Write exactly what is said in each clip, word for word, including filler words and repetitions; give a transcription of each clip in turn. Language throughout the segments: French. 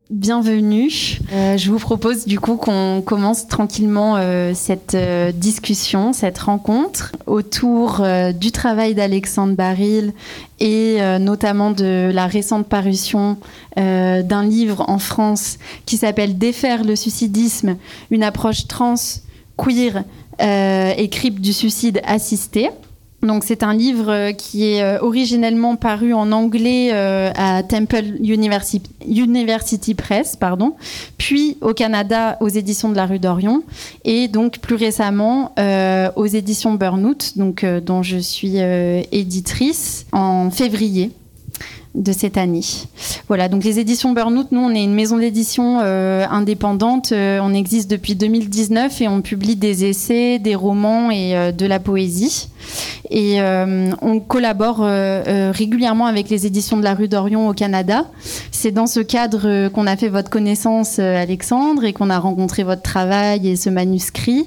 Bienvenue. Euh, je vous propose du coup qu'on commence tranquillement euh, cette euh, discussion, cette rencontre autour euh, du travail d'Alexandre Baril et euh, notamment de la récente parution euh, d'un livre en France qui s'appelle « Défaire le suicidisme, une approche trans, queer euh, et crypte du suicide assisté ». Donc, c'est un livre qui est euh, originellement paru en anglais euh, à Temple University, University Press, pardon, puis au Canada aux éditions de la Rue d'Orion, et donc plus récemment euh, aux éditions Burnout, donc, euh, dont je suis euh, éditrice, en février de cette année. Voilà, donc les éditions Burnout, nous, on est une maison d'édition euh, indépendante. Euh, on existe depuis deux mille dix-neuf et on publie des essais, des romans et euh, de la poésie. Et euh, on collabore euh, euh, régulièrement avec les éditions de la Rue d'Orion au Canada. C'est dans ce cadre euh, qu'on a fait votre connaissance, euh, Alexandre, et qu'on a rencontré votre travail et ce manuscrit,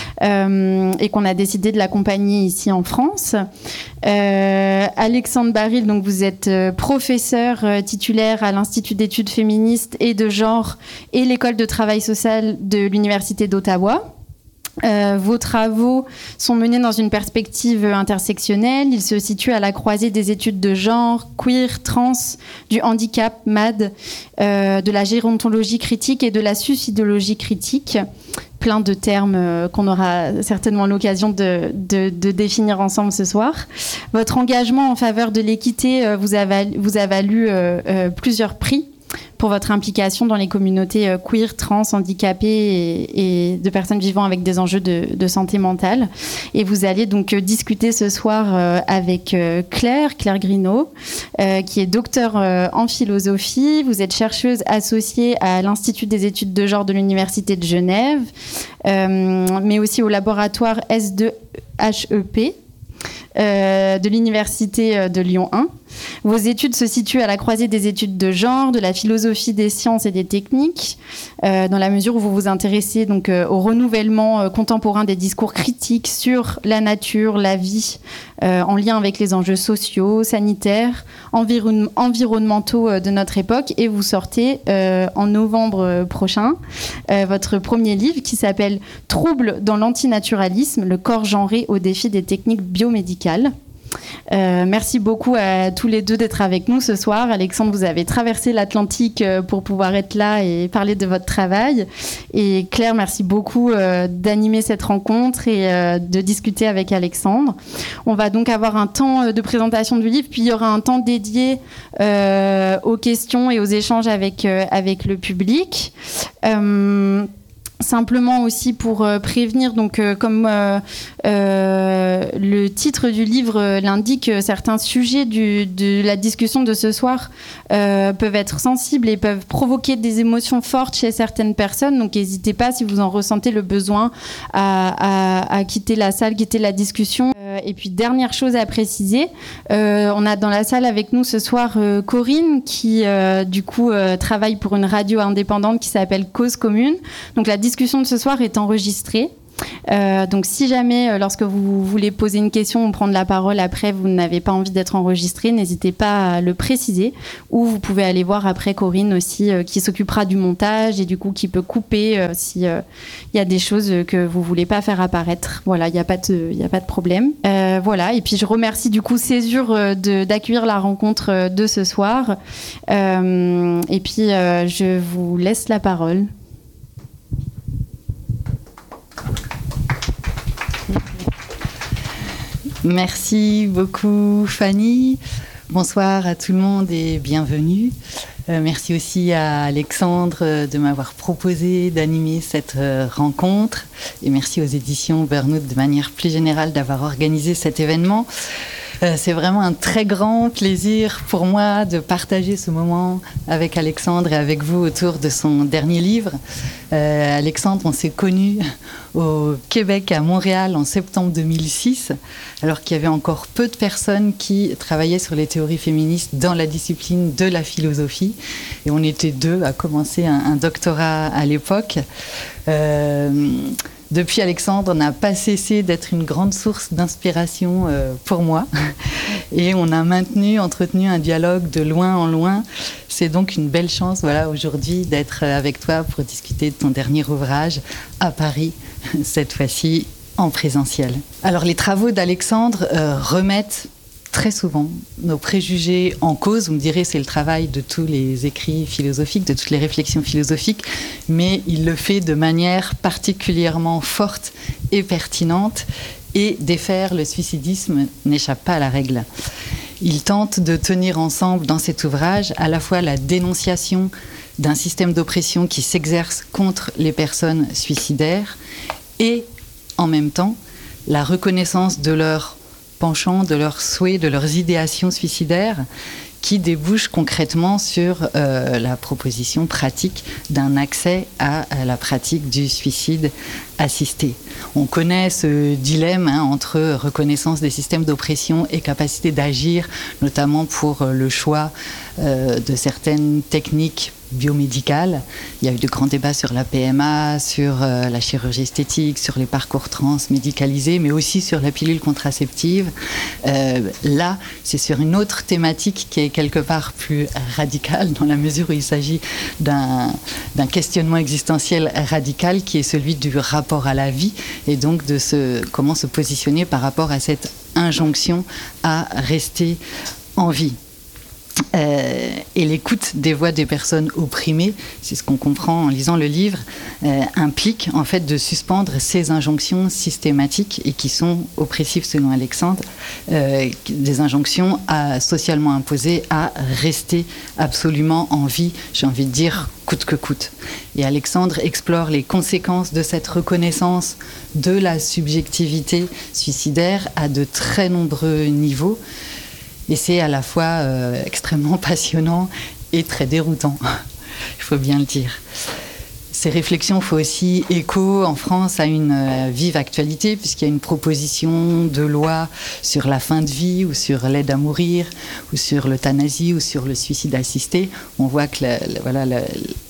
euh, et qu'on a décidé de l'accompagner ici en France. Euh, Alexandre Baril, donc vous êtes euh, professeur euh, titulaire à l'Institut d'études féministes et de genre et l'école de travail social de l'Université d'Ottawa. Euh, vos travaux sont menés dans une perspective intersectionnelle. Ils se situent à la croisée des études de genre, queer, trans, du handicap, M A D, euh, de la gérontologie critique et de la suicidologie critique. Plein de termes euh, qu'on aura certainement l'occasion de, de, de définir ensemble ce soir. Votre engagement en faveur de l'équité euh, vous, a valu, vous a valu euh, euh, plusieurs prix pour votre implication dans les communautés euh, queer, trans, handicapées et, et de personnes vivant avec des enjeux de, de santé mentale. Et vous allez donc euh, discuter ce soir euh, avec euh, Claire, Claire Grinaud, euh, qui est docteure euh, en philosophie. Vous êtes chercheuse associée à l'Institut des études de genre de l'Université de Genève, euh, mais aussi au laboratoire S deux H E P euh, de l'Université de Lyon un. Vos études se situent à la croisée des études de genre, de la philosophie des sciences et des techniques, euh, dans la mesure où vous vous intéressez donc, euh, au renouvellement euh, contemporain des discours critiques sur la nature, la vie, euh, en lien avec les enjeux sociaux, sanitaires, environ- environnementaux euh, de notre époque. Et vous sortez euh, en novembre prochain euh, votre premier livre qui s'appelle « Troubles dans l'antinaturalisme, le corps genré au défi des techniques biomédicales ». Euh, merci beaucoup à tous les deux d'être avec nous ce soir. Alexandre, vous avez traversé l'Atlantique pour pouvoir être là et parler de votre travail. Et Claire, merci beaucoup euh, d'animer cette rencontre et euh, de discuter avec Alexandre. On va donc avoir un temps de présentation du livre, puis il y aura un temps dédié euh, aux questions et aux échanges avec, euh, avec le public. Euh, Simplement aussi pour euh, prévenir, donc euh, comme euh, euh, le titre du livre euh, l'indique, euh, certains sujets du, de la discussion de ce soir euh, peuvent être sensibles et peuvent provoquer des émotions fortes chez certaines personnes. Donc n'hésitez pas, si vous en ressentez le besoin, à, à, à quitter la salle, quitter la discussion. Euh, et puis dernière chose à préciser, euh, on a dans la salle avec nous ce soir euh, Corinne qui euh, du coup euh, travaille pour une radio indépendante qui s'appelle Cause Commune. Donc la La discussion de ce soir est enregistrée. Euh, donc si jamais, euh, lorsque vous voulez poser une question ou prendre la parole après, vous n'avez pas envie d'être enregistré, n'hésitez pas à le préciser. Ou vous pouvez aller voir après Corinne aussi, euh, qui s'occupera du montage et du coup qui peut couper euh, s'il euh, y a des choses que vous ne voulez pas faire apparaître. Voilà, il n'y a pas de, y a pas de problème. Euh, voilà, et puis je remercie du coup Césure euh, de, d'accueillir la rencontre euh, de ce soir. Euh, et puis euh, je vous laisse la parole. Merci beaucoup Fanny. Bonsoir à tout le monde et bienvenue. Euh, merci aussi à Alexandre de m'avoir proposé d'animer cette euh, rencontre et merci aux éditions Burnout de manière plus générale d'avoir organisé cet événement. Euh, c'est vraiment un très grand plaisir pour moi de partager ce moment avec Alexandre et avec vous autour de son dernier livre. Euh, Alexandre, on s'est connus au Québec, à Montréal, en septembre deux mille six, alors qu'il y avait encore peu de personnes qui travaillaient sur les théories féministes dans la discipline de la philosophie. Et on était deux à commencer un, un doctorat à l'époque. Euh, Depuis, Alexandre n'a pas cessé d'être une grande source d'inspiration euh, pour moi. et on a maintenu, entretenu un dialogue de loin en loin. C'est donc une belle chance, voilà, aujourd'hui d'être avec toi pour discuter de ton dernier ouvrage à Paris, cette fois-ci en présentiel. Alors les travaux d'Alexandre euh, remettent très souvent nos préjugés en cause. Vous me direz, c'est le travail de tous les écrits philosophiques, de toutes les réflexions philosophiques, mais il le fait de manière particulièrement forte et pertinente, et défaire le suicidisme n'échappe pas à la règle. Il tente de tenir ensemble dans cet ouvrage à la fois la dénonciation d'un système d'oppression qui s'exerce contre les personnes suicidaires et en même temps la reconnaissance de leur penchant, de leurs souhaits, de leurs idéations suicidaires qui débouchent concrètement sur euh, la proposition pratique d'un accès à, à la pratique du suicide assisté. On connaît ce dilemme hein, entre reconnaissance des systèmes d'oppression et capacité d'agir, notamment pour le choix euh, de certaines techniques biomédicales. Il y a eu de grands débats sur la P M A, sur euh, la chirurgie esthétique, sur les parcours trans médicalisés, mais aussi sur la pilule contraceptive. Euh, là, c'est sur une autre thématique qui est quelque part plus radicale, dans la mesure où il s'agit d'un, d'un questionnement existentiel radical, qui est celui du rapport à la vie, et donc de ce, comment se positionner par rapport à cette injonction à rester en vie. Euh, et l'écoute des voix des personnes opprimées, c'est ce qu'on comprend en lisant le livre, euh, implique en fait de suspendre ces injonctions systématiques et qui sont oppressives selon Alexandre, euh, des injonctions à, socialement imposées à rester absolument en vie, j'ai envie de dire coûte que coûte. Et Alexandre explore les conséquences de cette reconnaissance de la subjectivité suicidaire à de très nombreux niveaux. Et c'est à la fois euh, extrêmement passionnant et très déroutant, il faut bien le dire. Ces réflexions font aussi écho en France à une euh, vive actualité, puisqu'il y a une proposition de loi sur la fin de vie, ou sur l'aide à mourir, ou sur l'euthanasie, ou sur le suicide assisté. On voit que la, la, voilà, la,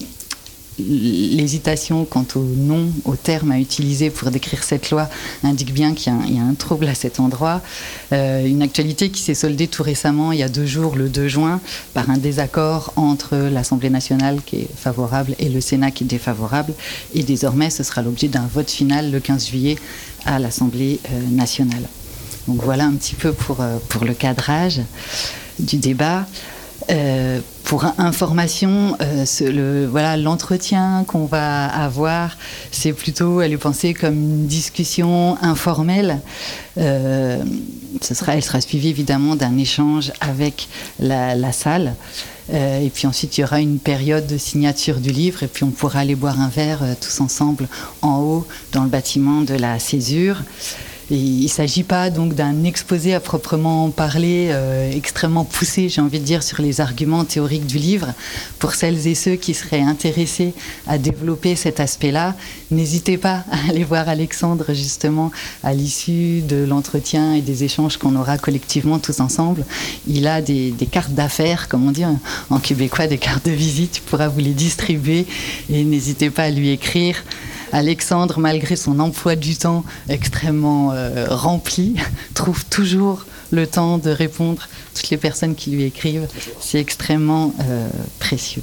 l'hésitation quant au nom, au terme à utiliser pour décrire cette loi indique bien qu'il y a un, il y a un trouble à cet endroit. Euh, une actualité qui s'est soldée tout récemment, il y a deux jours, le deux juin, par un désaccord entre l'Assemblée nationale qui est favorable et le Sénat qui est défavorable. Et désormais, ce sera l'objet d'un vote final le quinze juillet à l'Assemblée euh, nationale. Donc voilà un petit peu pour, euh, pour le cadrage du débat. Euh, pour information, euh, ce, le, voilà, l'entretien qu'on va avoir, c'est plutôt, elle est pensée comme une discussion informelle. Euh, ce sera, elle sera suivie évidemment d'un échange avec la, la salle. Euh, et puis ensuite, il y aura une période de signature du livre, et puis on pourra aller boire un verre euh, tous ensemble en haut dans le bâtiment de la Césure. Et il ne s'agit pas donc d'un exposé à proprement parler euh, extrêmement poussé, j'ai envie de dire, sur les arguments théoriques du livre. Pour celles et ceux qui seraient intéressés à développer cet aspect-là, n'hésitez pas à aller voir Alexandre justement à l'issue de l'entretien et des échanges qu'on aura collectivement tous ensemble. Il a des, des cartes d'affaires, comme on dit en québécois, des cartes de visite, il pourra vous les distribuer et n'hésitez pas à lui écrire. Alexandre, malgré son emploi du temps extrêmement euh, rempli, trouve toujours le temps de répondre à toutes les personnes qui lui écrivent. C'est extrêmement euh, précieux.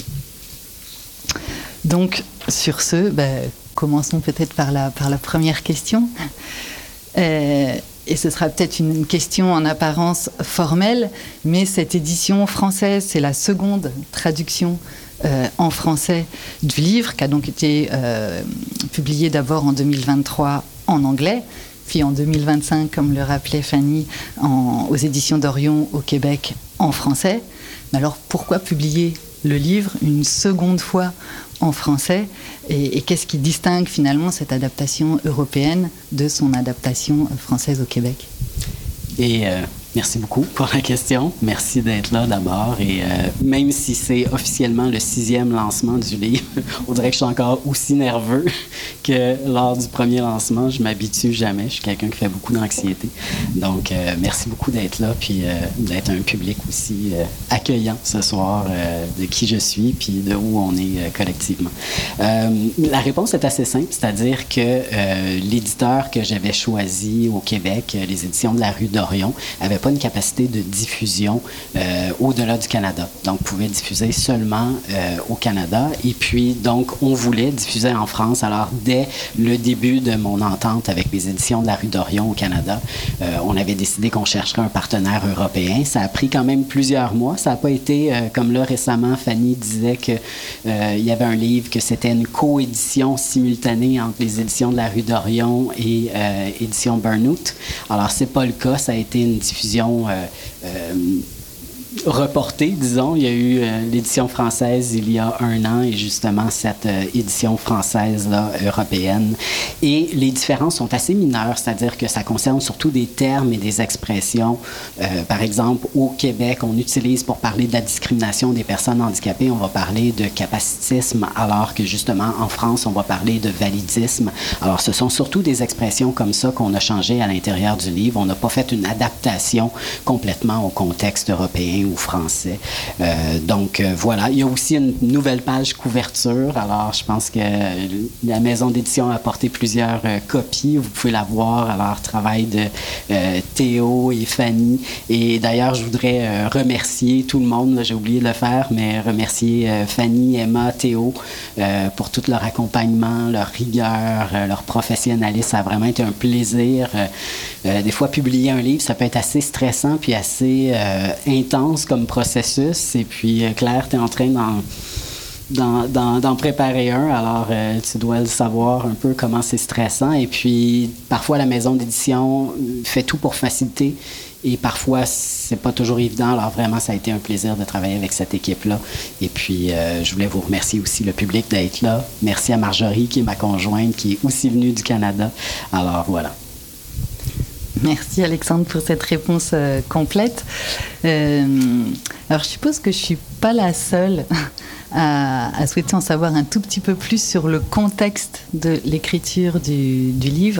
Donc, sur ce, ben, commençons peut-être par la, par la première question. Euh, et ce sera peut-être une question en apparence formelle, mais cette édition française, c'est la seconde traduction Euh, en français du livre, qui a donc été euh, publié d'abord en deux mille vingt-trois en anglais, puis en deux mille vingt-cinq, comme le rappelait Fanny, en, aux éditions d'Orion au Québec en français. Mais alors pourquoi publier le livre une seconde fois en français, et, et qu'est-ce qui distingue finalement cette adaptation européenne de son adaptation française au Québec? Et euh, merci beaucoup pour la question. Merci d'être là d'abord. Et euh, même si c'est officiellement le sixième lancement du livre, on dirait que je suis encore aussi nerveux que lors du premier lancement. Je m'habitue jamais. Je suis quelqu'un qui fait beaucoup d'anxiété. Donc, euh, merci beaucoup d'être là, puis euh, d'être un public aussi euh, accueillant ce soir, euh, de qui je suis, puis de où on est euh, collectivement. Euh, la réponse est assez simple, c'est-à-dire que euh, l'éditeur que j'avais choisi au Québec, les éditions de la rue d'Orion, avait pas pas une capacité de diffusion euh, au-delà du Canada. Donc, pouvait diffuser seulement euh, au Canada. Et puis, donc, on voulait diffuser en France. Alors, dès le début de mon entente avec les éditions de la rue d'Orion au Canada, euh, on avait décidé qu'on chercherait un partenaire européen. Ça a pris quand même plusieurs mois. Ça n'a pas été, euh, comme là récemment, Fanny disait qu'il euh, y avait un livre, que c'était une coédition simultanée entre les éditions de la rue d'Orion et euh, édition Burnout. Alors, c'est pas le cas. Ça a été une diffusion euh, euh, reportée, disons. Il y a eu euh, l'édition française il y a un an et justement cette euh, édition française-là, européenne. Et les différences sont assez mineures, c'est-à-dire que ça concerne surtout des termes et des expressions. Euh, par exemple, au Québec, on utilise pour parler de la discrimination des personnes handicapées, on va parler de capacitisme, alors que justement en France, on va parler de validisme. Alors, ce sont surtout des expressions comme ça qu'on a changées à l'intérieur du livre. On n'a pas fait une adaptation complètement au contexte européen ou français. Euh, donc, euh, voilà. Il y a aussi une nouvelle page couverture. Alors, je pense que la maison d'édition a apporté plusieurs euh, copies. Vous pouvez la voir. Alors, travail de euh, Théo et Fanny. Et d'ailleurs, je voudrais euh, remercier tout le monde. Là, j'ai oublié de le faire, mais remercier euh, Fanny, Emma, Théo euh, pour tout leur accompagnement, leur rigueur, euh, leur professionnalisme. Ça a vraiment été un plaisir. Euh, euh, des fois, publier un livre, ça peut être assez stressant puis assez euh, intense comme processus. Et puis, euh, Claire, tu es en train d'en, d'en, d'en, d'en préparer un. Alors, euh, tu dois le savoir un peu comment c'est stressant. Et puis, parfois, la maison d'édition fait tout pour faciliter. Et parfois, c'est pas toujours évident. Alors, vraiment, ça a été un plaisir de travailler avec cette équipe-là. Et puis, euh, je voulais vous remercier aussi, le public, d'être là. Merci à Marjorie, qui est ma conjointe, qui est aussi venue du Canada. Alors, voilà. Merci Alexandre pour cette réponse euh, complète. Euh, alors je suppose que je ne suis pas la seule à, à souhaiter en savoir un tout petit peu plus sur le contexte de l'écriture du, du livre.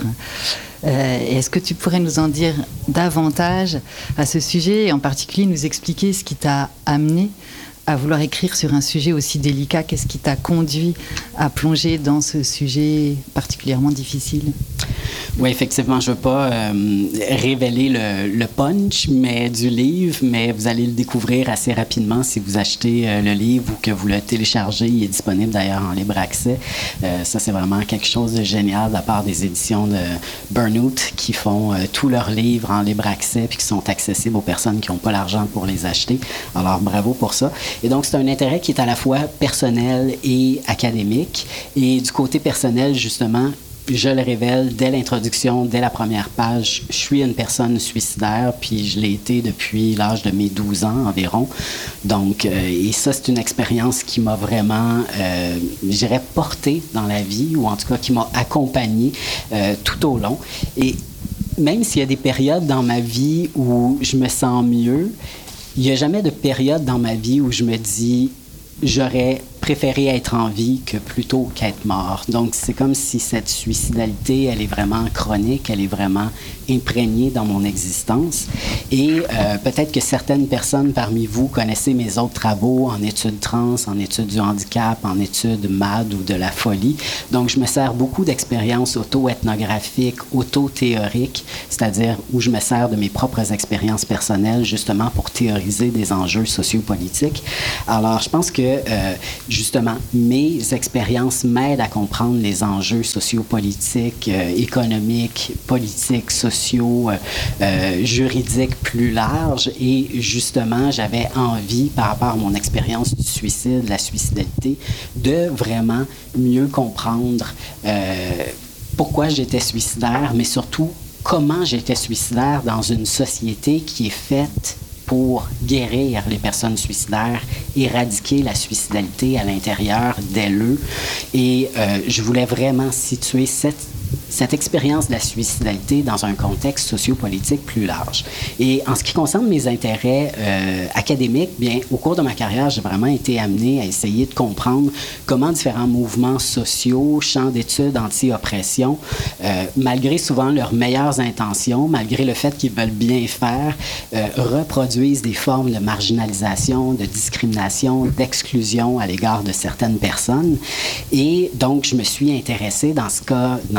Euh, est-ce que tu pourrais nous en dire davantage à ce sujet et en particulier nous expliquer ce qui t'a amené à vouloir écrire sur un sujet aussi délicat? Qu'est-ce qui t'a conduit à plonger dans ce sujet particulièrement difficile? Oui, effectivement, je ne veux pas euh, révéler le, le punch mais, du livre, mais vous allez le découvrir assez rapidement si vous achetez euh, le livre ou que vous le téléchargez. Il est disponible d'ailleurs en libre accès. Euh, ça, c'est vraiment quelque chose de génial de la part des éditions de Burnout qui font euh, tous leurs livres en libre accès puis qui sont accessibles aux personnes qui n'ont pas l'argent pour les acheter. Alors, bravo pour ça. Et donc, c'est un intérêt qui est à la fois personnel et académique. Et du côté personnel, justement, je le révèle dès l'introduction, dès la première page, je suis une personne suicidaire, puis je l'ai été depuis l'âge de mes douze ans environ. Donc, euh, et ça, c'est une expérience qui m'a vraiment, euh, je dirais, portée dans la vie, ou en tout cas qui m'a accompagnée euh, tout au long. Et même s'il y a des périodes dans ma vie où je me sens mieux, il n'y a jamais de période dans ma vie où je me dis j'aurais préféré être en vie que plutôt qu'être mort. Donc, c'est comme si cette suicidalité, elle est vraiment chronique, elle est vraiment imprégnée dans mon existence. Et euh, peut-être que certaines personnes parmi vous connaissez mes autres travaux en études trans, en études du handicap, en études M A D ou de la folie. Donc, je me sers beaucoup d'expériences auto-ethnographiques, auto-théoriques, c'est-à-dire où je me sers de mes propres expériences personnelles justement pour théoriser des enjeux sociopolitiques. Alors, je pense que euh, justement, mes expériences m'aident à comprendre les enjeux sociopolitiques, euh, économiques, politiques, sociaux, euh, euh, juridiques plus larges. Et justement, j'avais envie, par rapport à mon expérience du suicide, de la suicidalité, de vraiment mieux comprendre euh, pourquoi j'étais suicidaire, mais surtout comment j'étais suicidaire dans une société qui est faite pour guérir les personnes suicidaires, éradiquer la suicidalité à l'intérieur d'elles. Et euh, je voulais vraiment situer cette cette expérience de la suicidalité dans un contexte sociopolitique plus large. Et en ce qui concerne mes intérêts euh, académiques, bien, au cours de ma carrière, j'ai vraiment été amené à essayer de comprendre comment différents mouvements sociaux, champs d'études anti-oppression, euh, malgré souvent leurs meilleures intentions, malgré le fait qu'ils veulent bien faire, euh, reproduisent des formes de marginalisation, de discrimination, d'exclusion à l'égard de certaines personnes. Et donc, je me suis intéressé dans ce cas, dans, dans ce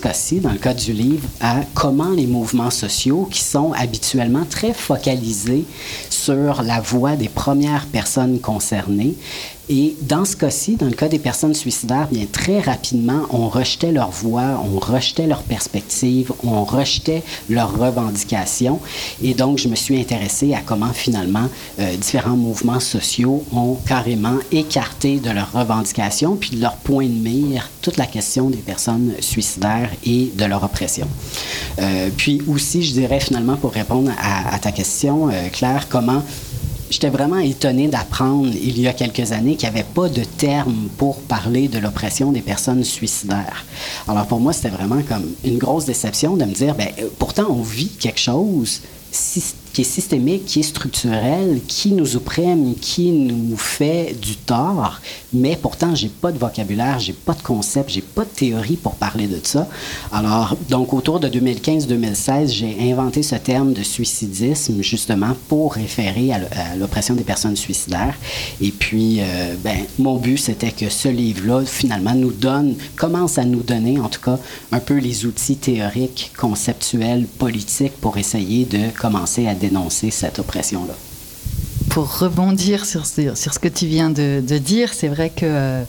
cas-ci, dans le cas du livre, à comment les mouvements sociaux, qui sont habituellement très focalisés sur la voix des premières personnes concernées, et dans ce cas-ci, dans le cas des personnes suicidaires, bien très rapidement, on rejetait leur voix, on rejetait leurs perspectives, on rejetait leurs revendications. Et donc, je me suis intéressée à comment finalement euh, différents mouvements sociaux ont carrément écarté de leurs revendications, puis de leur point de mire, toute la question des personnes suicidaires et de leur oppression. Euh, puis aussi, je dirais finalement, pour répondre à, à ta question, euh, Claire, comment j'étais vraiment étonnée d'apprendre il y a quelques années qu'il n'y avait pas de terme pour parler de l'oppression des personnes suicidaires. Alors pour moi, c'était vraiment comme une grosse déception de me dire, bien, pourtant on vit quelque chose qui est systémique, qui est structurel, qui nous opprime, qui nous fait du tort, mais pourtant, j'ai pas de vocabulaire, j'ai pas de concept, j'ai pas de théorie pour parler de ça. Alors, donc, autour de deux mille quinze deux mille seize, j'ai inventé ce terme de suicidisme, justement, pour référer à l'oppression des personnes suicidaires. Et puis, euh, ben, mon but, c'était que ce livre-là, finalement, nous donne, commence à nous donner, en tout cas, un peu les outils théoriques, conceptuels, politiques, pour essayer de commencer à dénoncer cette oppression-là. Pour rebondir sur ce, sur ce que tu viens de, de dire, c'est vrai que euh,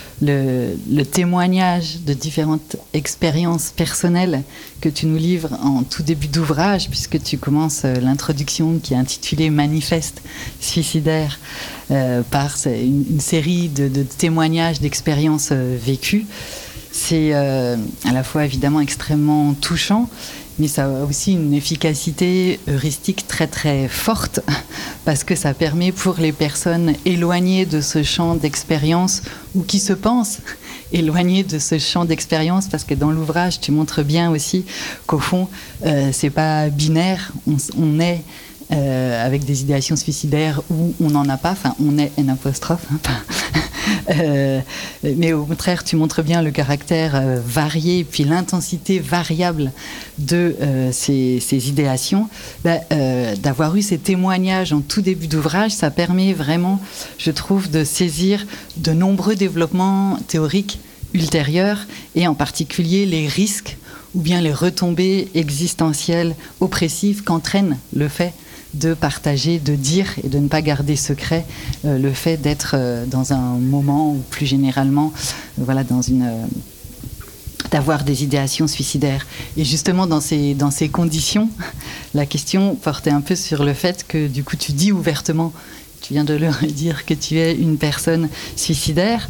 le, le témoignage de différentes expériences personnelles que tu nous livres en tout début d'ouvrage, puisque tu commences euh, l'introduction qui est intitulée « Manifeste suicidaire euh, » par une, une série de, de témoignages d'expériences euh, vécues, c'est euh, à la fois évidemment extrêmement touchant, mais ça a aussi une efficacité heuristique très très forte parce que ça permet pour les personnes éloignées de ce champ d'expérience ou qui se pensent éloignées de ce champ d'expérience, parce que dans l'ouvrage tu montres bien aussi qu'au fond euh, c'est pas binaire, on, on est euh, avec des idéations suicidaires ou on n'en a pas, enfin on est un apostrophe, hein, Euh, mais au contraire, tu montres bien le caractère euh, varié puis l'intensité variable de euh, ces, ces idéations. Ben, euh, d'avoir eu ces témoignages en tout début d'ouvrage, ça permet vraiment, je trouve, de saisir de nombreux développements théoriques ultérieurs et en particulier les risques ou bien les retombées existentielles oppressives qu'entraîne le fait de partager, de dire et de ne pas garder secret euh, le fait d'être euh, dans un moment ou plus généralement euh, voilà, dans une, euh, d'avoir des idéations suicidaires. Et justement dans ces, dans ces conditions, la question portait un peu sur le fait que du coup tu dis ouvertement, tu viens de le redire, que tu es une personne suicidaire.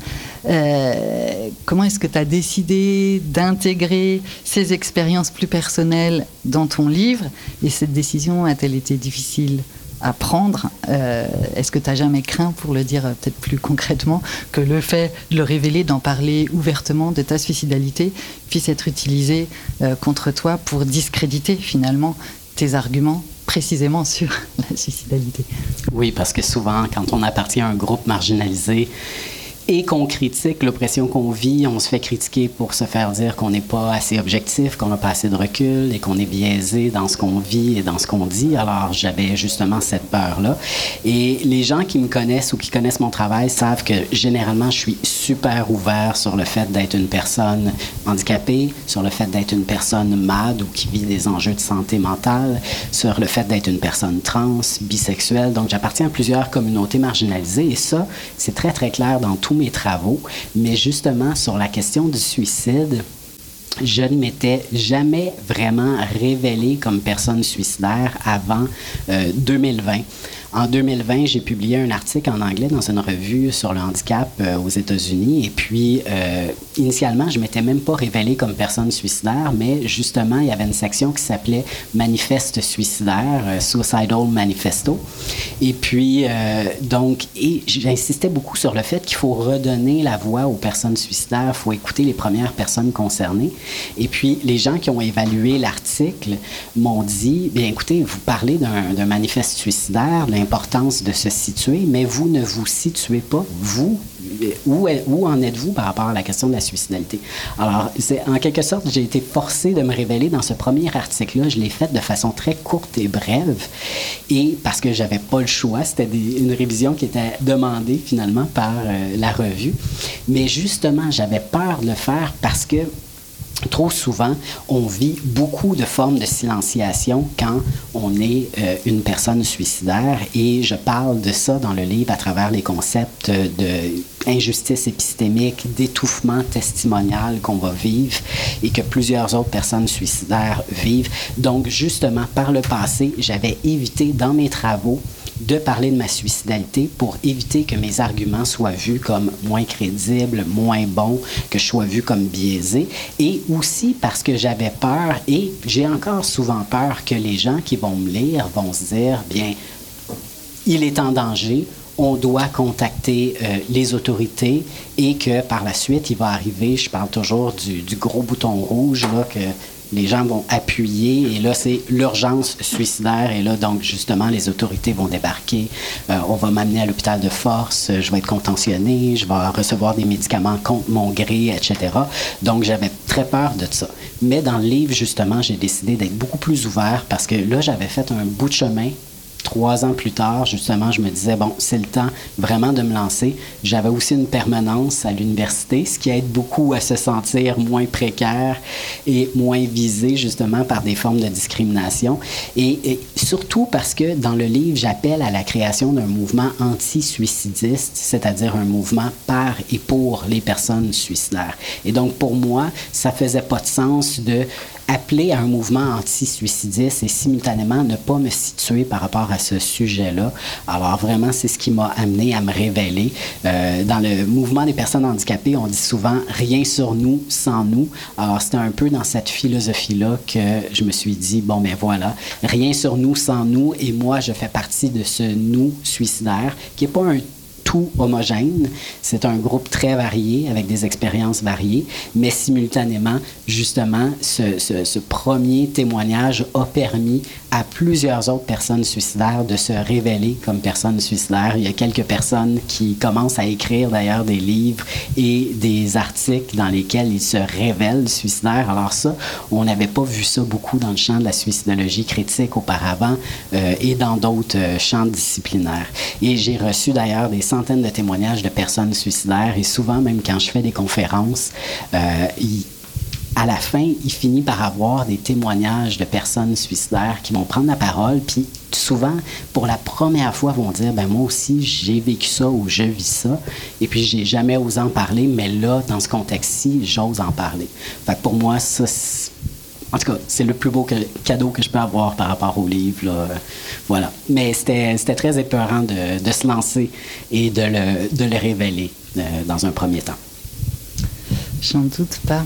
Euh, comment est-ce que tu as décidé d'intégrer ces expériences plus personnelles dans ton livre? Et cette décision a-t-elle été difficile à prendre? euh, Est-ce que tu n'as jamais craint, pour le dire peut-être plus concrètement, que le fait de le révéler, d'en parler ouvertement de ta suicidalité, puisse être utilisé euh, contre toi pour discréditer finalement tes arguments précisément sur la suicidalité? Oui, parce que souvent, quand on appartient à un groupe marginalisé et qu'on critique l'oppression qu'on vit, on se fait critiquer pour se faire dire qu'on n'est pas assez objectif, qu'on n'a pas assez de recul et qu'on est biaisé dans ce qu'on vit et dans ce qu'on dit. Alors, j'avais justement cette peur-là. Et les gens qui me connaissent ou qui connaissent mon travail savent que généralement, je suis super ouvert sur le fait d'être une personne handicapée, sur le fait d'être une personne M A D ou qui vit des enjeux de santé mentale, sur le fait d'être une personne trans, bisexuelle. Donc, j'appartiens à plusieurs communautés marginalisées et ça, c'est très, très clair dans tout mes travaux, mais justement sur la question du suicide, je ne m'étais jamais vraiment révélé comme personne suicidaire avant euh, deux mille vingt. En deux mille vingt, j'ai publié un article en anglais dans une revue sur le handicap euh, aux États-Unis. Et puis, euh, initialement, je ne m'étais même pas révélée comme personne suicidaire, mais justement, il y avait une section qui s'appelait Manifeste suicidaire, euh, Suicidal Manifesto. Et puis, euh, donc, et j'insistais beaucoup sur le fait qu'il faut redonner la voix aux personnes suicidaires, il faut écouter les premières personnes concernées. Et puis, les gens qui ont évalué l'article m'ont dit, bien écoutez, vous parlez d'un, d'un manifeste suicidaire, l'importance de se situer, mais vous ne vous situez pas, vous, où, où en êtes-vous par rapport à la question de la suicidalité? Alors, c'est, en quelque sorte, j'ai été forcé de me révéler dans ce premier article-là. Je l'ai fait de façon très courte et brève, et parce que j'avais pas le choix, c'était des, une révision qui était demandée finalement par euh, la revue. Mais justement, j'avais peur de le faire parce que trop souvent, on vit beaucoup de formes de silenciation quand on est euh, une personne suicidaire, et je parle de ça dans le livre à travers les concepts de injustice épistémique, d'étouffement testimonial qu'on va vivre et que plusieurs autres personnes suicidaires vivent. Donc, justement, par le passé, j'avais évité dans mes travaux de parler de ma suicidalité pour éviter que mes arguments soient vus comme moins crédibles, moins bons, que je sois vu comme biaisé, et aussi parce que j'avais peur, et j'ai encore souvent peur, que les gens qui vont me lire vont se dire, bien, il est en danger, on doit contacter euh, les autorités, et que par la suite, il va arriver, je parle toujours du, du gros bouton rouge, là, que les gens vont appuyer, et là, c'est l'urgence suicidaire, et là, donc, justement, les autorités vont débarquer, euh, on va m'amener à l'hôpital de force, je vais être contentionné, je vais recevoir des médicaments contre mon gré, et cetera. Donc, j'avais très peur de ça. Mais dans le livre, justement, j'ai décidé d'être beaucoup plus ouvert, parce que là, j'avais fait un bout de chemin. Trois ans plus tard, justement, je me disais, bon, c'est le temps vraiment de me lancer. J'avais aussi une permanence à l'université, ce qui aide beaucoup à se sentir moins précaire et moins visé, justement, par des formes de discrimination. Et, et surtout parce que dans le livre, j'appelle à la création d'un mouvement anti-suicidiste, c'est-à-dire un mouvement par et pour les personnes suicidaires. Et donc, pour moi, ça faisait pas de sens de appeler à un mouvement anti-suicidiste et simultanément ne pas me situer par rapport à ce sujet-là. Alors vraiment, c'est ce qui m'a amené à me révéler. Euh, dans le mouvement des personnes handicapées, on dit souvent « rien sur nous sans nous ». Alors c'était un peu dans cette philosophie-là que je me suis dit « bon, ben voilà, rien sur nous sans nous » et moi, je fais partie de ce « nous » suicidaire qui n'est pas un tout homogène. C'est un groupe très varié, avec des expériences variées, mais simultanément, justement, ce, ce, ce premier témoignage a permis à plusieurs autres personnes suicidaires de se révéler comme personnes suicidaires. Il y a quelques personnes qui commencent à écrire d'ailleurs des livres et des articles dans lesquels ils se révèlent suicidaires. Alors ça, on n'avait pas vu ça beaucoup dans le champ de la suicidologie critique auparavant euh, et dans d'autres euh, champs disciplinaires. Et j'ai reçu d'ailleurs des centaines de témoignages de personnes suicidaires, et souvent, même quand je fais des conférences, euh, il, à la fin, il finit par avoir des témoignages de personnes suicidaires qui vont prendre la parole, puis souvent, pour la première fois, vont dire, ben moi aussi, j'ai vécu ça ou je vis ça, et puis j'ai jamais osé en parler, mais là, dans ce contexte-ci, j'ose en parler. Fait que pour moi, ça, c'est... En tout cas, c'est le plus beau que, cadeau que je peux avoir par rapport au livre. Là. Voilà. Mais c'était, c'était très épeurant de, de se lancer et de le, de le révéler euh, dans un premier temps. J'en doute pas.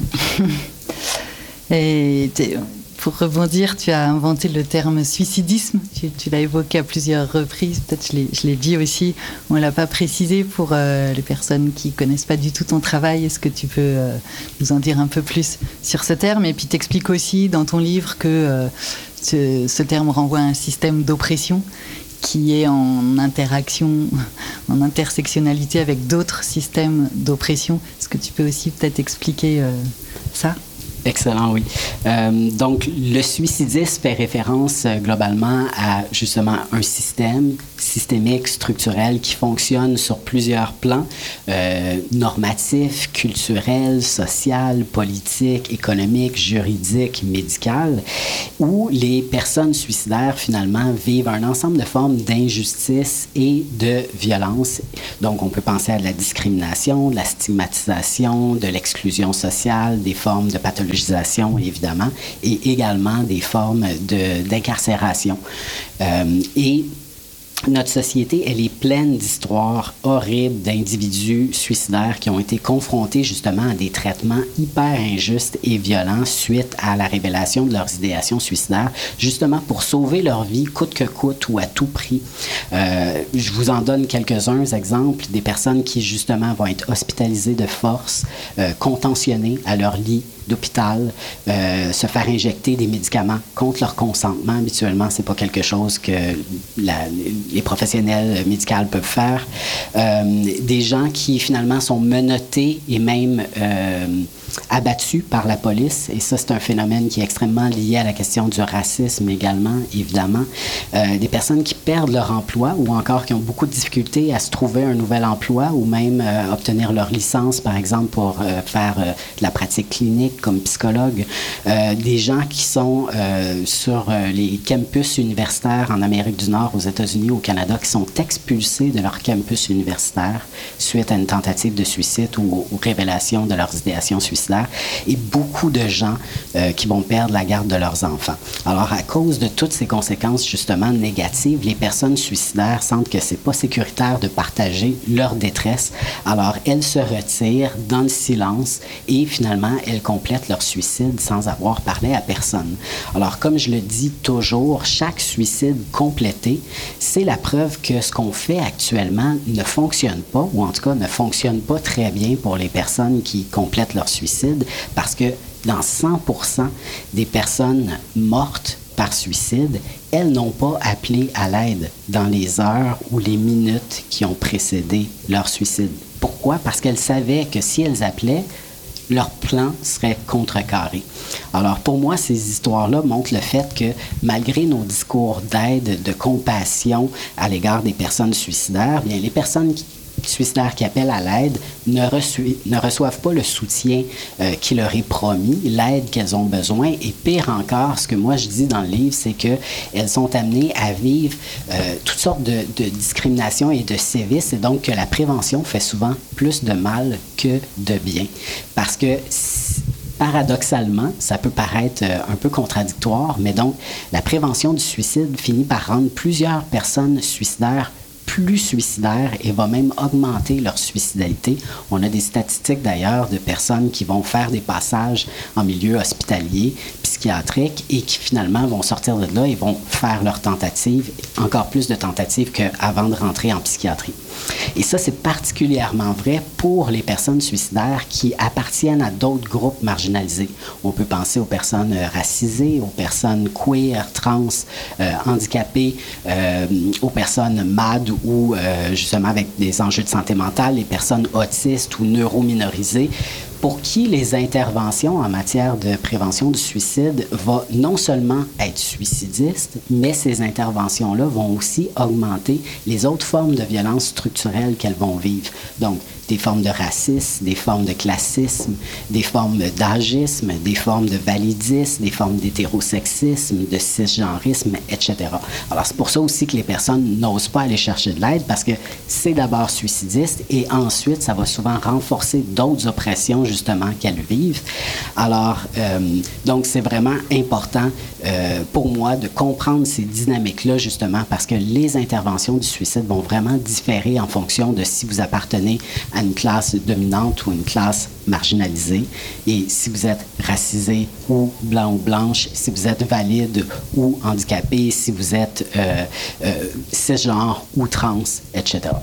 Et pour rebondir, tu as inventé le terme suicidisme. Tu, tu l'as évoqué à plusieurs reprises. Peut-être je l'ai, je l'ai dit aussi. On ne l'a pas précisé pour euh, les personnes qui ne connaissent pas du tout ton travail. Est-ce que tu peux euh, nous en dire un peu plus sur ce terme? Et puis t'expliques aussi dans ton livre que euh, ce, ce terme renvoie à un système d'oppression qui est en interaction, en intersectionnalité avec d'autres systèmes d'oppression. Est-ce que tu peux aussi peut-être expliquer euh, ça? Excellent, oui. Euh, donc, le suicidisme fait référence euh, globalement à justement un système systémique, structurel, qui fonctionne sur plusieurs plans, euh, normatif, culturel, social, politique, économique, juridique, médical, où les personnes suicidaires, finalement, vivent un ensemble de formes d'injustice et de violence. Donc, on peut penser à de la discrimination, de la stigmatisation, de l'exclusion sociale, des formes de pathologisation, évidemment, et également des formes de, d'incarcération. Euh, et notre société, elle est pleine d'histoires horribles d'individus suicidaires qui ont été confrontés justement à des traitements hyper injustes et violents suite à la révélation de leurs idéations suicidaires, justement pour sauver leur vie coûte que coûte ou à tout prix. Euh, je vous en donne quelques-uns exemples, des personnes qui justement vont être hospitalisées de force, euh, contentionnées à leur lit d'hôpital, euh, se faire injecter des médicaments contre leur consentement. Habituellement, c'est pas quelque chose que la, les professionnels médicaux peuvent faire. Euh, des gens qui, finalement, sont menottés et même... Euh, abattus par la police. Et ça, c'est un phénomène qui est extrêmement lié à la question du racisme également, évidemment. Euh, des personnes qui perdent leur emploi ou encore qui ont beaucoup de difficultés à se trouver un nouvel emploi ou même euh, obtenir leur licence, par exemple, pour euh, faire euh, de la pratique clinique comme psychologue. Euh, des gens qui sont euh, sur euh, les campus universitaires en Amérique du Nord, aux États-Unis, au Canada, qui sont expulsés de leur campus universitaire suite à une tentative de suicide ou, ou révélation de leurs idéations suicidaires, et beaucoup de gens euh, qui vont perdre la garde de leurs enfants. Alors, à cause de toutes ces conséquences, justement, négatives, les personnes suicidaires sentent que c'est pas sécuritaire de partager leur détresse. Alors, elles se retirent dans le silence et finalement, elles complètent leur suicide sans avoir parlé à personne. Alors, comme je le dis toujours, chaque suicide complété, c'est la preuve que ce qu'on fait actuellement ne fonctionne pas, ou en tout cas ne fonctionne pas très bien pour les personnes qui complètent leur suicide, parce que dans cent pour cent des personnes mortes par suicide, elles n'ont pas appelé à l'aide dans les heures ou les minutes qui ont précédé leur suicide. Pourquoi? Parce qu'elles savaient que si elles appelaient, leur plan serait contrecarré. Alors, pour moi, ces histoires-là montrent le fait que, malgré nos discours d'aide, de compassion à l'égard des personnes suicidaires, bien, les personnes qui suicidaires qui appellent à l'aide ne, reçu- ne reçoivent pas le soutien euh, qui leur est promis, l'aide qu'elles ont besoin. Et pire encore, ce que moi je dis dans le livre, c'est qu'elles sont amenées à vivre euh, toutes sortes de, de discriminations et de sévices, et donc que la prévention fait souvent plus de mal que de bien. Parce que paradoxalement, ça peut paraître euh, un peu contradictoire, mais donc la prévention du suicide finit par rendre plusieurs personnes suicidaires plus suicidaires et va même augmenter leur suicidalité. On a des statistiques d'ailleurs de personnes qui vont faire des passages en milieu hospitalier, psychiatrique, et qui finalement vont sortir de là et vont faire leurs tentatives, encore plus de tentatives qu'avant de rentrer en psychiatrie. Et ça, c'est particulièrement vrai pour les personnes suicidaires qui appartiennent à d'autres groupes marginalisés. On peut penser aux personnes racisées, aux personnes queer, trans, euh, handicapées, euh, aux personnes M A D ou euh, justement avec des enjeux de santé mentale, les personnes autistes ou neurominorisées, pour qui les interventions en matière de prévention du suicide vont non seulement être suicidistes, mais ces interventions-là vont aussi augmenter les autres formes de violence structurelle qu'elles vont vivre. Donc, des formes de racisme, des formes de classisme, des formes d'agisme, des formes de validisme, des formes d'hétérosexisme, de cisgenrisme, et cetera. Alors, c'est pour ça aussi que les personnes n'osent pas aller chercher de l'aide, parce que c'est d'abord suicidiste et ensuite, ça va souvent renforcer d'autres oppressions, justement, qu'elles vivent. Alors, euh, donc, c'est vraiment important euh, pour moi de comprendre ces dynamiques-là, justement, parce que les interventions du suicide vont vraiment différer en fonction de si vous appartenez à une classe dominante ou une classe marginalisée. Et si vous êtes racisé ou blanc ou blanche, si vous êtes valide ou handicapé, si vous êtes euh, euh, cisgenre ou trans, et cetera.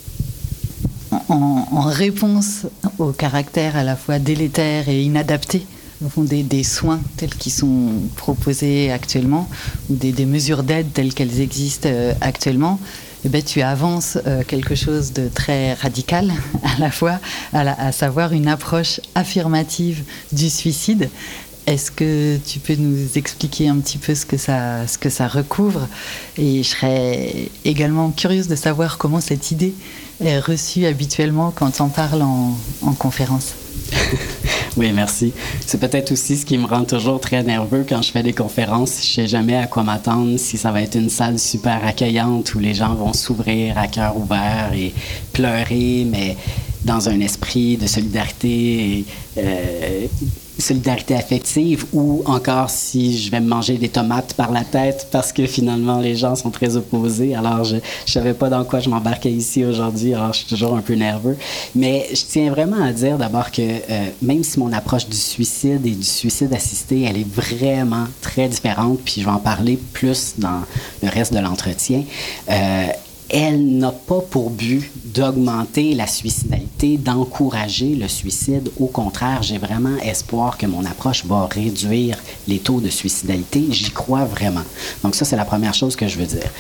En, en réponse au caractère à la fois délétère et inadapté au fond des, des soins tels qu'ils sont proposés actuellement, ou des, des mesures d'aide telles qu'elles existent euh, actuellement, eh bien, tu avances euh, quelque chose de très radical à la fois, à, la, à savoir une approche affirmative du suicide. Est-ce que tu peux nous expliquer un petit peu ce que ça, ce que ça recouvre? Et je serais également curieuse de savoir comment cette idée est reçue habituellement quand on parle en, en conférence. Oui, merci. C'est peut-être aussi ce qui me rend toujours très nerveux quand je fais des conférences. Je sais jamais à quoi m'attendre, si ça va être une salle super accueillante où les gens vont s'ouvrir à cœur ouvert et pleurer, mais dans un esprit de solidarité et, euh, solidarité affective, ou encore si je vais me manger des tomates par la tête parce que finalement les gens sont très opposés. Alors je ne savais pas dans quoi je m'embarquais ici aujourd'hui, alors je suis toujours un peu nerveux. Mais je tiens vraiment à dire d'abord que euh, même si mon approche du suicide et du suicide assisté, elle est vraiment très différente, puis je vais en parler plus dans le reste de l'entretien, euh, elle n'a pas pour but d'augmenter la suicidalité, d'encourager le suicide. Au contraire, j'ai vraiment espoir que mon approche va réduire les taux de suicidalité. J'y crois vraiment. Donc ça, c'est la première chose que je veux dire.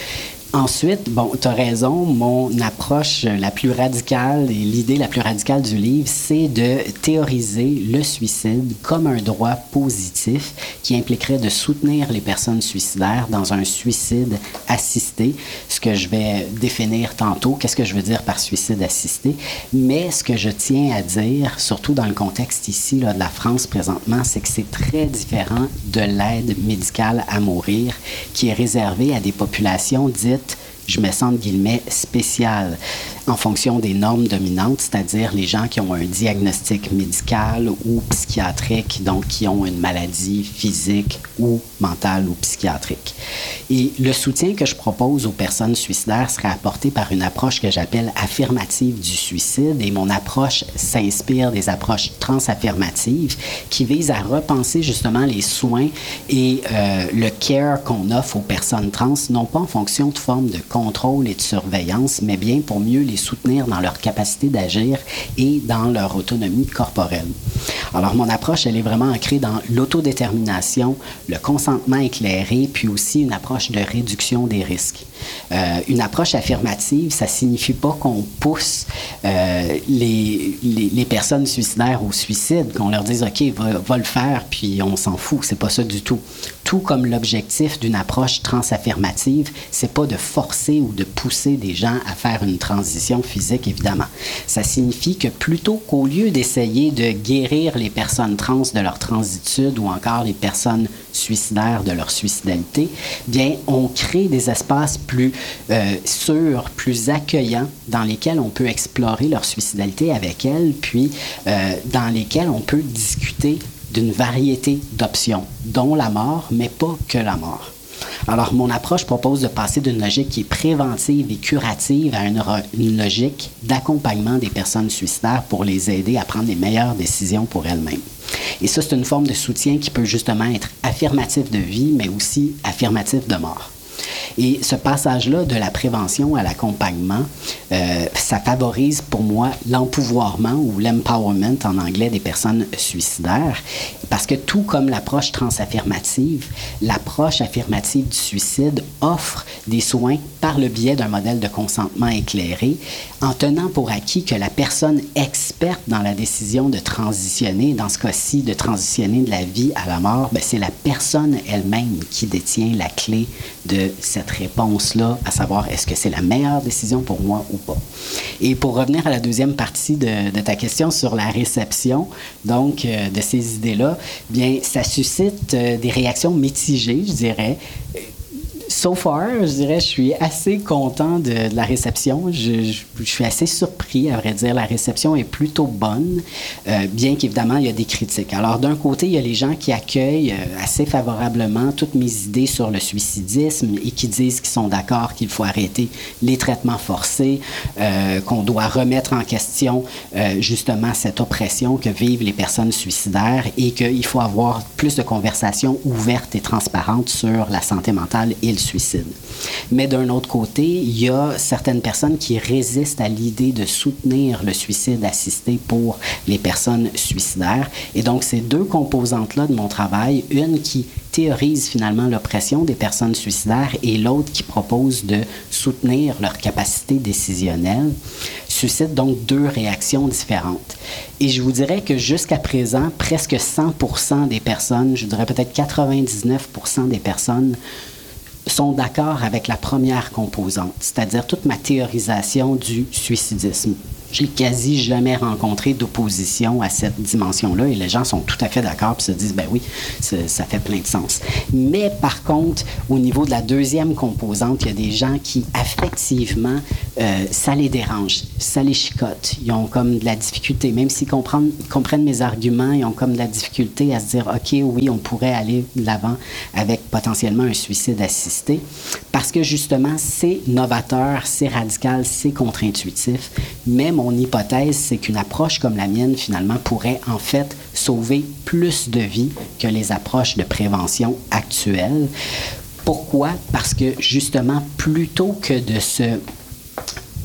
Ensuite, bon, tu as raison, mon approche la plus radicale et l'idée la plus radicale du livre, c'est de théoriser le suicide comme un droit positif qui impliquerait de soutenir les personnes suicidaires dans un suicide assisté, ce que je vais définir tantôt, qu'est-ce que je veux dire par suicide assisté, mais ce que je tiens à dire, surtout dans le contexte ici là, de la France présentement, c'est que c'est très différent de l'aide médicale à mourir qui est réservée à des populations dites je mets ça entre guillemets, spéciales en fonction des normes dominantes, c'est-à-dire les gens qui ont un diagnostic médical ou psychiatrique, donc qui ont une maladie physique ou mentale ou psychiatrique. Et le soutien que je propose aux personnes suicidaires serait apporté par une approche que j'appelle affirmative du suicide, et mon approche s'inspire des approches transaffirmatives qui visent à repenser justement les soins et euh, le care qu'on offre aux personnes trans, non pas en fonction de formes de contrôle et de surveillance, mais bien pour mieux les soutenir dans leur capacité d'agir et dans leur autonomie corporelle. Alors, mon approche, elle est vraiment ancrée dans l'autodétermination, le consentement éclairé, puis aussi une approche de réduction des risques. Euh, une approche affirmative, ça signifie pas qu'on pousse euh, les, les, les personnes suicidaires au suicide, qu'on leur dise « OK, va, va le faire, puis on s'en fout ». C'est pas ça du tout. Tout comme l'objectif d'une approche transaffirmative, c'est pas de forcer ou de pousser des gens à faire une transition physique, évidemment. Ça signifie que plutôt qu'au lieu d'essayer de guérir les personnes trans de leur transitude ou encore les personnes suicidaires de leur suicidalité, bien, on crée des espaces plus euh, sûrs, plus accueillants, dans lesquels on peut explorer leur suicidalité avec elles, puis euh, dans lesquels on peut discuter d'une variété d'options, dont la mort, mais pas que la mort. Alors, mon approche propose de passer d'une logique qui est préventive et curative à une, une logique d'accompagnement des personnes suicidaires pour les aider à prendre les meilleures décisions pour elles-mêmes. Et ça, c'est une forme de soutien qui peut justement être affirmatif de vie, mais aussi affirmatif de mort. Et ce passage-là de la prévention à l'accompagnement, euh, ça favorise pour moi l'empouvoirment ou l'empowerment en anglais des personnes suicidaires, parce que tout comme l'approche transaffirmative, l'approche affirmative du suicide offre des soins par le biais d'un modèle de consentement éclairé, en tenant pour acquis que la personne experte dans la décision de transitionner, dans ce cas-ci de transitionner de la vie à la mort, bien, c'est la personne elle-même qui détient la clé de cette réponse-là, à savoir est-ce que c'est la meilleure décision pour moi ou pas. Et pour revenir à la deuxième partie de, de ta question sur la réception, donc euh, de ces idées-là, bien, ça suscite euh, des réactions mitigées, je dirais. So far, je dirais, je suis assez content de, de la réception. Je, je, je suis assez surpris, à vrai dire. La réception est plutôt bonne, euh, bien qu'évidemment, il y a des critiques. Alors, d'un côté, il y a les gens qui accueillent euh, assez favorablement toutes mes idées sur le suicidisme et qui disent qu'ils sont d'accord qu'il faut arrêter les traitements forcés, euh, qu'on doit remettre en question euh, justement cette oppression que vivent les personnes suicidaires et qu'il faut avoir plus de conversations ouvertes et transparentes sur la santé mentale et le suicide. Mais d'un autre côté, il y a certaines personnes qui résistent à l'idée de soutenir le suicide assisté pour les personnes suicidaires. Et donc, ces deux composantes-là de mon travail, une qui théorise finalement l'oppression des personnes suicidaires et l'autre qui propose de soutenir leur capacité décisionnelle, suscite donc deux réactions différentes. Et je vous dirais que jusqu'à présent, presque cent pour cent des personnes, je dirais peut-être quatre-vingt-dix-neuf pour cent des personnes sont d'accord avec la première composante, c'est-à-dire toute ma théorisation du suicidisme. J'ai quasi jamais rencontré d'opposition à cette dimension-là et les gens sont tout à fait d'accord et se disent, ben oui, ça fait plein de sens. Mais par contre, au niveau de la deuxième composante, il y a des gens qui, affectivement, euh, ça les dérange, ça les chicote. Ils ont comme de la difficulté, même s'ils comprennent, comprennent mes arguments, ils ont comme de la difficulté à se dire, OK, oui, on pourrait aller de l'avant avec potentiellement un suicide assisté, parce que justement, c'est novateur, c'est radical, c'est contre-intuitif, mais mon hypothèse, c'est qu'une approche comme la mienne, finalement, pourrait en fait sauver plus de vies que les approches de prévention actuelles. Pourquoi? Parce que justement, plutôt que de se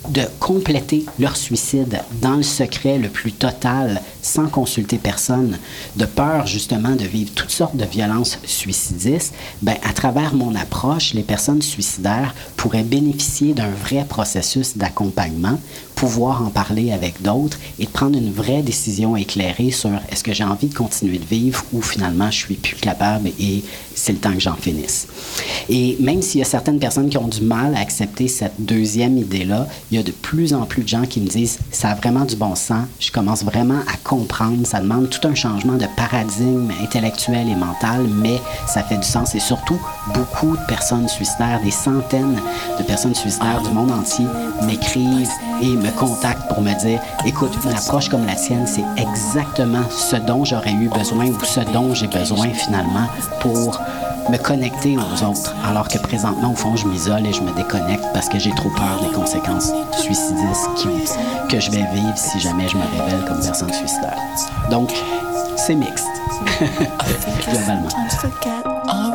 de compléter leur suicide dans le secret le plus total, sans consulter personne, de peur justement de vivre toutes sortes de violences suicidistes, ben, à travers mon approche, les personnes suicidaires pourraient bénéficier d'un vrai processus d'accompagnement, pouvoir en parler avec d'autres et de prendre une vraie décision éclairée sur est-ce que j'ai envie de continuer de vivre ou finalement je suis plus capable et c'est le temps que j'en finisse. Et même s'il y a certaines personnes qui ont du mal à accepter cette deuxième idée-là, il y a de plus en plus de gens qui me disent « ça a vraiment du bon sens, je commence vraiment à comprendre, ça demande tout un changement de paradigme intellectuel et mental, mais ça fait du sens. » Et surtout, beaucoup de personnes suicidaires, des centaines de personnes suicidaires du monde entier m'écrivent et me contactent pour me dire « écoute, une approche comme la tienne, c'est exactement ce dont j'aurais eu besoin ou ce dont j'ai besoin finalement pour me connecter aux autres, alors que présentement, au fond, je m'isole et je me déconnecte parce que j'ai trop peur des conséquences suicidistes qui, que je vais vivre si jamais je me révèle comme personne suicidaire. » Donc, c'est mixte, globalement.